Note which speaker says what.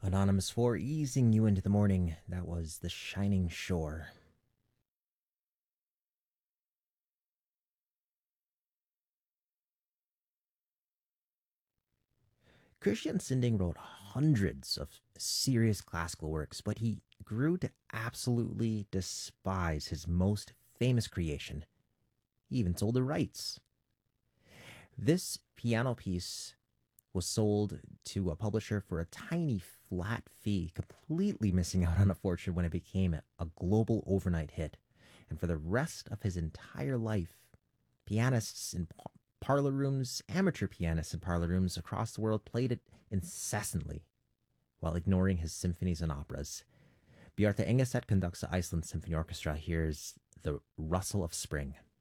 Speaker 1: Anonymous 4 easing you into the morning. That was The Shining Shore. Christian Sinding wrote hundreds of serious classical works, but he grew to absolutely despise his most famous creation. He even sold the rights. This piano piece was sold to a publisher for a tiny flat fee, completely missing out on a fortune when it became a global overnight hit. And for the rest of his entire life, pianists in parlor rooms, amateur pianists in parlor rooms across the world played it incessantly while ignoring his symphonies and operas. Bjarte Engeset conducts the Iceland Symphony Orchestra. Here's The Rustle of Spring.